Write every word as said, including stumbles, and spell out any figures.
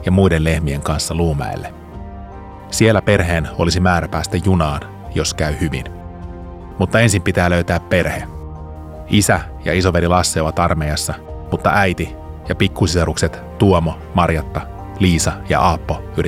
ja muiden lehmien kanssa Luumäelle. Siellä perheen olisi määrä päästä junaan, jos käy hyvin. Mutta ensin pitää löytää perhe. Isä ja isoveli Lasse ovat armeijassa, mutta äiti ja pikkusisarukset Tuomo, Marjatta, Liisa ja Aappo yrittävät